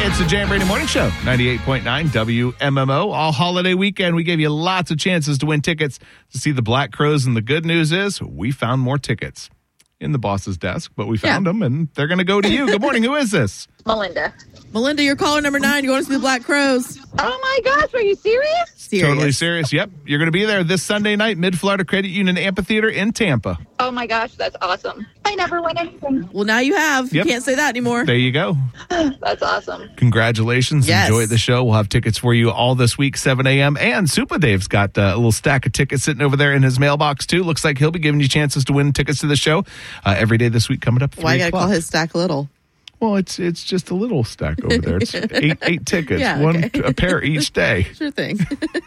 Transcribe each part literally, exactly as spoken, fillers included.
It's the Jay and Brady Morning Show, ninety-eight point nine W M M O. All holiday weekend, we gave you lots of chances to win tickets to see the Black Crowes, and the good news is we found more tickets in the boss's desk, but we found yeah. them, and they're going to go to you. Good morning. Who is this? Melinda. Melinda, you're caller number nine. You want to see the Black Crowes? Oh, my gosh. Are you serious? Serious. Totally serious. Yep. You're going to be there this Sunday night, Mid-Florida Credit Union Amphitheater in Tampa. Oh, my gosh. That's awesome. I never won anything. Well, now you have. Yep. You can't say that anymore. There you go. That's awesome. Congratulations. Yes. Enjoy the show. We'll have tickets for you all this week, seven a.m. And Super Dave's got uh, a little stack of tickets sitting over there in his mailbox, too. Looks like he'll be giving you chances to win tickets to the show uh, every day this week coming up. Why you got to call his stack little? Well, it's it's just a little stack over there. It's eight eight tickets, yeah, one okay. a pair each day. Sure thing.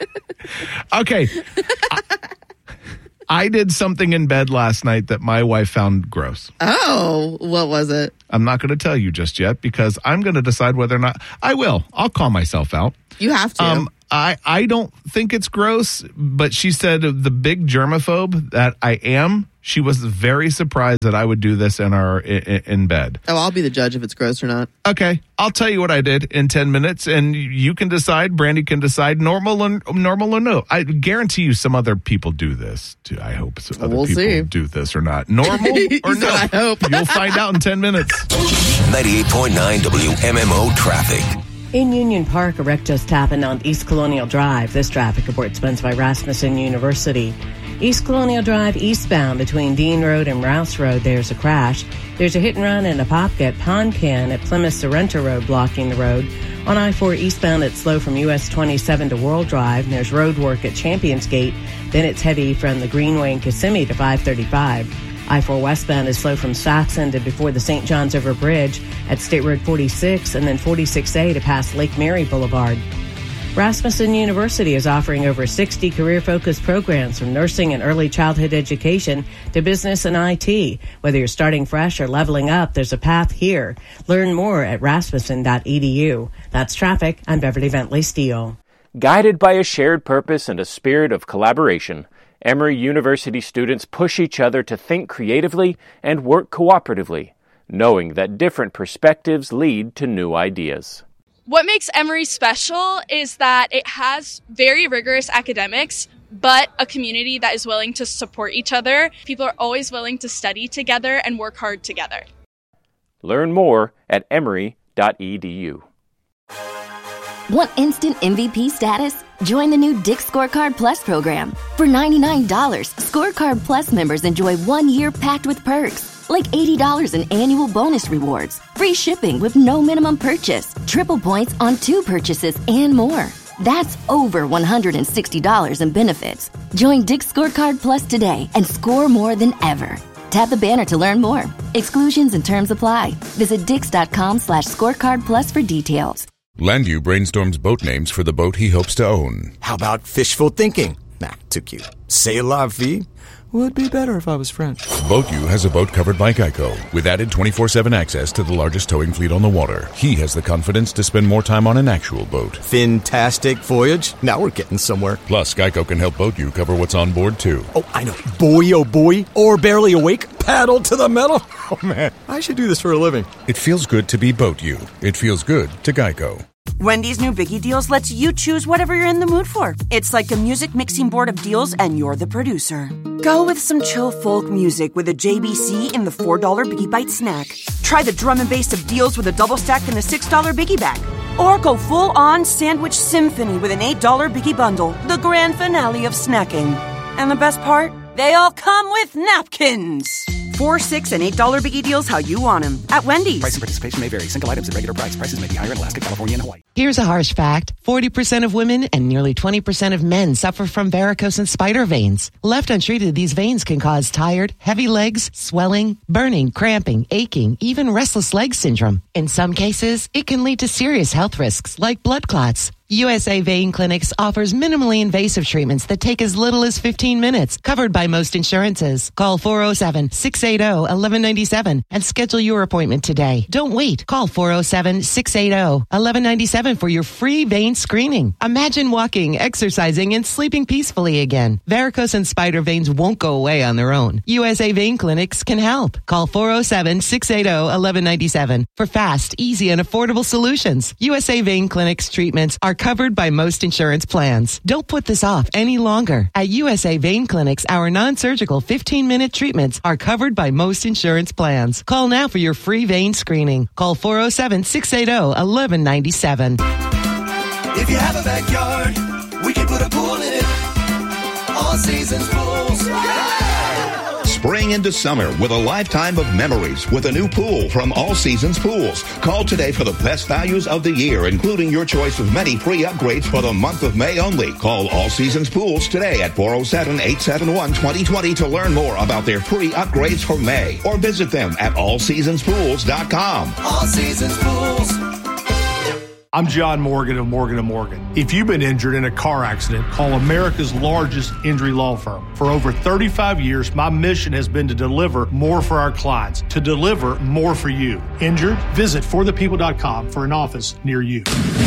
Okay. I, I did something in bed last night that my wife found gross. Oh, what was it? I'm not going to tell you just yet because I'm going to decide whether or not I will. I'll call myself out. You have to. Um, I, I don't think it's gross, but she said the big germaphobe that I am, she was very surprised that I would do this in our in, in bed. Oh, I'll be the judge if it's gross or not. Okay, I'll tell you what I did in ten minutes, and you can decide, Brandy can decide, normal or, normal or no. I guarantee you some other people do this, too. I hope some other we'll people see. do this or not. Normal or no? I hope. You'll find out in ten minutes. ninety-eight point nine W M M O traffic. In Union Park, a wreck just happened on East Colonial Drive. This traffic report sponsored by Rasmussen University. East Colonial Drive eastbound between Dean Road and Rouse Road, there's a crash. There's a hit and run and a pop at Pond Can at Plymouth Sorrento Road blocking the road. On I four eastbound, it's slow from U S twenty-seven to World Drive. And there's road work at Champions Gate. Then it's heavy from the Greenway and Kissimmee to five thirty-five. I four westbound is slow from Saxon to before the Saint Johns River Bridge at State Road forty-six and then forty-six A to past Lake Mary Boulevard. Rasmussen University is offering over sixty career-focused programs from nursing and early childhood education to business and I T. Whether you're starting fresh or leveling up, there's a path here. Learn more at rasmussen dot e d u. That's traffic. I'm Beverly Bentley Steele. Guided by a shared purpose and a spirit of collaboration, Emory University students push each other to think creatively and work cooperatively, knowing that different perspectives lead to new ideas. What makes Emory special is that it has very rigorous academics, but a community that is willing to support each other. People are always willing to study together and work hard together. Learn more at emory dot e d u. Want instant M V P status? Join the new Dick's Scorecard Plus program. For ninety-nine dollars, Scorecard Plus members enjoy one year packed with perks, like eighty dollars in annual bonus rewards, free shipping with no minimum purchase, triple points on two purchases, and more. That's over one hundred sixty dollars in benefits. Join Dick's Scorecard Plus today and score more than ever. Tap the banner to learn more. Exclusions and terms apply. Visit dix.com slash scorecard plus for details. Landu brainstorms boat names for the boat he hopes to own. How about fishful thinking? Nah, too cute. C'est la vie? Would be better if I was French. BoatU has a boat covered by Geico, with added twenty-four seven access to the largest towing fleet on the water. He has the confidence to spend more time on an actual boat. Fantastic voyage. Now we're getting somewhere. Plus, Geico can help BoatU cover what's on board, too. Oh, I know. Boy, oh boy. Or barely awake. Paddle to the metal. Oh, man. I should do this for a living. It feels good to be BoatU. It feels good to Geico. Wendy's new Biggie Deals lets you choose whatever you're in the mood for. It's like a music mixing board of deals, and you're the producer. Go with some chill folk music with a J B C in the four dollar Biggie Bite snack. Try the drum and bass of deals with a double stack in the six dollar Biggie Bag. Or go full-on sandwich symphony with an eight dollar Biggie Bundle, the grand finale of snacking. And the best part? They all come with napkins. Four, six, and eight dollar Biggie Deals how you want them at Wendy's. Price and participation may vary. Single items at regular price. Prices may be higher in Alaska, California, and Hawaii. Here's a harsh fact. forty percent of women and nearly twenty percent of men suffer from varicose and spider veins. Left untreated, these veins can cause tired, heavy legs, swelling, burning, cramping, aching, even restless leg syndrome. In some cases, it can lead to serious health risks like blood clots. U S A Vein Clinics offers minimally invasive treatments that take as little as fifteen minutes, covered by most insurances. Call four oh seven, six eight oh, one one nine seven and schedule your appointment today. Don't wait. Call four oh seven, six eight oh, one one nine seven for your free vein screening. Imagine walking, exercising, and sleeping peacefully again. Varicose and spider veins won't go away on their own. U S A Vein Clinics can help. Call four oh seven, six eight oh, one one nine seven for fast, easy, and affordable solutions. U S A Vein Clinics treatments are covered by most insurance plans. Don't put this off any longer. At U S A Vein Clinics, our non-surgical fifteen-minute treatments are covered by most insurance plans. Call now for your free vein screening. Call four oh seven, six eight oh, one one nine seven. If you have a backyard, we can put a pool in it. All Seasons Pools. Yeah! Spring into summer with a lifetime of memories with a new pool from All Seasons Pools. Call today for the best values of the year, including your choice of many free upgrades for the month of May only. Call All Seasons Pools today at four oh seven, eight seven one, two oh two oh to learn more about their free upgrades for May, or visit them at all seasons pools dot com. All Seasons Pools. I'm John Morgan of Morgan and Morgan. If you've been injured in a car accident, call America's largest injury law firm. For over thirty-five years, my mission has been to deliver more for our clients, to deliver more for you. Injured? Visit for the people dot com for an office near you.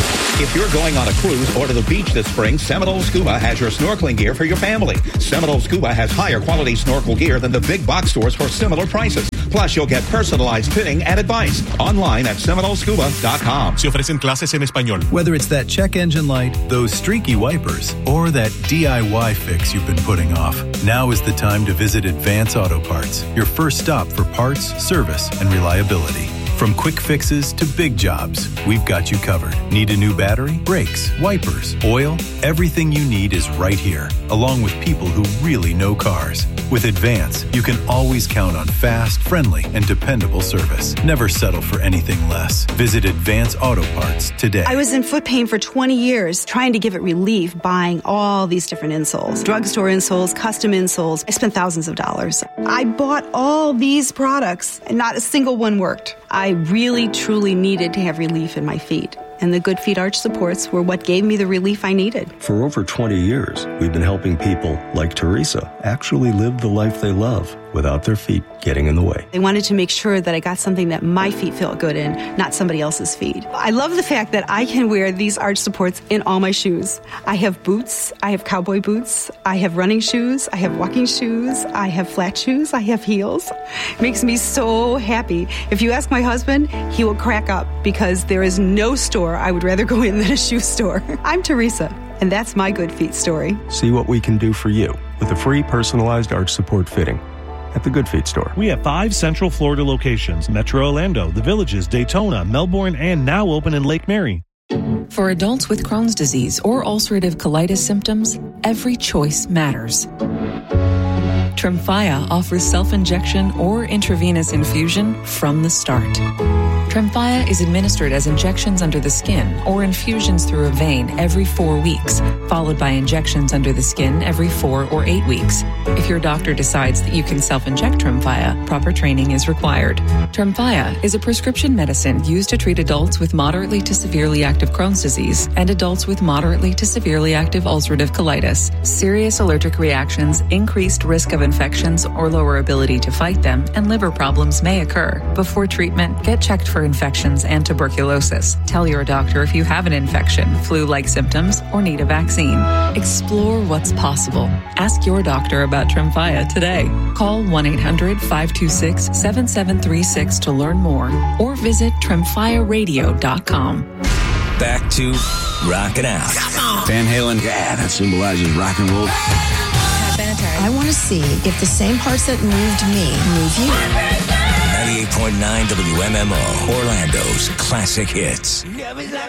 If you're going on a cruise or to the beach this spring, Seminole Scuba has your snorkeling gear for your family. Seminole Scuba has higher quality snorkel gear than the big box stores for similar prices. Plus, you'll get personalized fitting and advice. Online at seminole scuba dot com. Se ofrecen clases en español. Whether it's that check engine light, those streaky wipers, or that D I Y fix you've been putting off, now is the time to visit Advance Auto Parts, your first stop for parts, service, and reliability. From quick fixes to big jobs, we've got you covered. Need a new battery, brakes, wipers, oil? Everything you need is right here, along with people who really know cars. With Advance, you can always count on fast, friendly, and dependable service. Never settle for anything less. Visit Advance Auto Parts today. I was in foot pain for twenty years, trying to give it relief, buying all these different insoles. Drugstore insoles, custom insoles. I spent thousands of dollars. I bought all these products, and not a single one worked. I really, truly needed to have relief in my feet. And the Good Feet Arch supports were what gave me the relief I needed. For over twenty years, we've been helping people like Teresa actually live the life they love without their feet getting in the way. They wanted to make sure that I got something that my feet felt good in, not somebody else's feet. I love the fact that I can wear these arch supports in all my shoes. I have boots, I have cowboy boots, I have running shoes, I have walking shoes, I have flat shoes, I have heels. It makes me so happy. If you ask my husband, he will crack up because there is no store I would rather go in than a shoe store. I'm Teresa, and that's my Good Feet story. See what we can do for you with a free personalized arch support fitting at the Good Feet store. We have five Central Florida locations: Metro Orlando, The Villages, Daytona, Melbourne, and now open in Lake Mary. For adults with Crohn's disease or ulcerative colitis symptoms, every choice matters. Tremfya offers self-injection or intravenous infusion from the start. Tremfya is administered as injections under the skin or infusions through a vein every four weeks, followed by injections under the skin every four or eight weeks. If your doctor decides that you can self-inject Tremfya, proper training is required. Tremfya is a prescription medicine used to treat adults with moderately to severely active Crohn's disease and adults with moderately to severely active ulcerative colitis. Serious allergic reactions, increased risk of infections or lower ability to fight them, and liver problems may occur. Before treatment, get checked for infections and tuberculosis. Tell your doctor if you have an infection, flu-like symptoms, or need a vaccine. Explore what's possible. Ask your doctor about Tremfya today. Call one eight hundred, five two six, seven seven three six to learn more, or visit tremfya radio dot com. Back to Rockin' Out. Van Halen, yeah, that symbolizes rock and roll. I want to see if the same parts that moved me move you. ninety-eight point nine W M M O, Orlando's classic hits.